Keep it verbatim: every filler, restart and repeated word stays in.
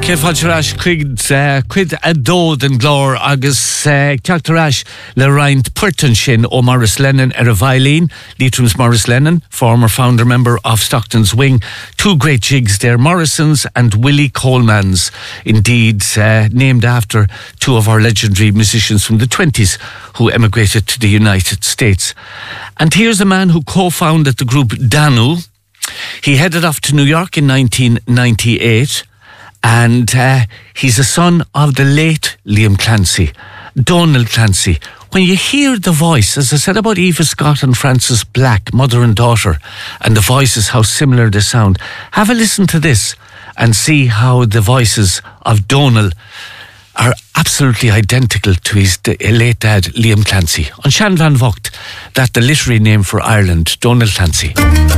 Cefailtearás cuid cuid a dód an glór agus ceachtarás le roinnt puirtan sin ó Maurice Lennon ar a violin. Leitrim's Maurice Lennon, former founder member of Stockton's Wing. Two great jigs there, Morrison's and Willie Coleman's. Indeed, uh, named after two of our legendary musicians from the twenties who emigrated to the United States. And here's a man who co-founded the group Danu. He headed off to New York in nineteen ninety-eight. And uh, he's a son of the late Liam Clancy, Donald Clancy. When you hear the voice, as I said about Eva Scott and Frances Black, mother and daughter, and the voices, how similar they sound, have a listen to this and see how the voices of Donald are absolutely identical to his late dad, Liam Clancy. On Shan Van Vogt, that's the literary name for Ireland, Donald Clancy.